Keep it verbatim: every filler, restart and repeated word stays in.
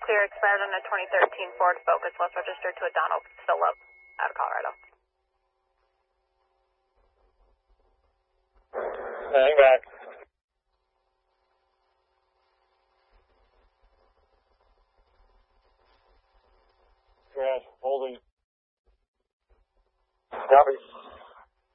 clear, expired on a twenty thirteen Ford Focus, was registered to a Donald Phillip out of Colorado. Hang back. Yes, holding. Copy.